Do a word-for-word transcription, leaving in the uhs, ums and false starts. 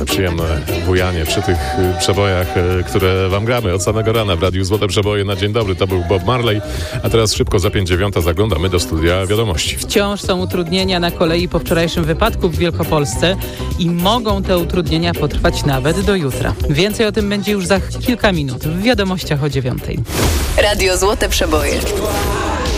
przyjemne bujanie przy tych przebojach, które wam gramy od samego rana w Radiu Złote Przeboje na dzień dobry. To był Bob Marley, a teraz szybko za pięć dziewiąta zaglądamy do studia wiadomości. Wciąż są utrudnienia na kolei po wczorajszym wypadku w Wielkopolsce i mogą te utrudnienia potrwać nawet do jutra. Więcej o tym będzie już za kilka minut w wiadomościach o dziewiątej. Radio Złote Przeboje.